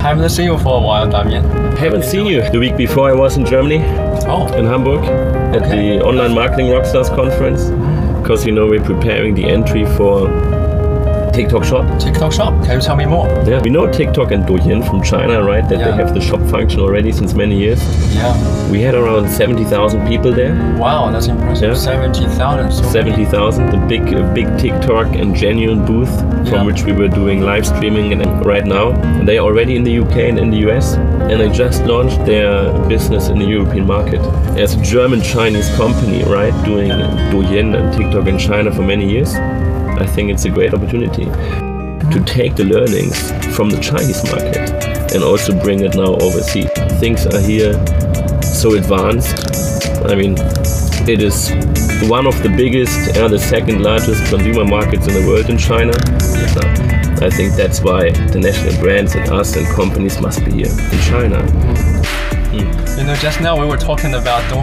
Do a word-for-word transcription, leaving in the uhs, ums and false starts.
haven't seen you for a while, Damien. Haven't seen you. The week before I was in Germany, Oh, in Hamburg, at Okay. the Online Marketing Rockstars conference, because you know we're preparing the entry for TikTok Shop. TikTok Shop. Can you tell me more? Yeah, we know TikTok and Douyin from China, right? That Yeah. they have the shop function already since many years. Yeah. We had around seventy thousand people there. Wow, that's impressive. Yeah. seventy thousand. So seventy thousand, the big, uh, big TikTok and genuine booth from Yeah. which we were doing live streaming and right now. And they are already in the U K and in the U S, and they just launched their business in the European market. As a German-Chinese company, right, doing Douyin and TikTok in China for many years, I think it's a great opportunity to take the learnings from the Chinese market and also bring it now overseas. Things are here so advanced. I mean, it is one of the biggest and the second largest consumer markets in the world in China. I think that's why the national brands and us and companies must be here in China. You know, just now we were talking about don't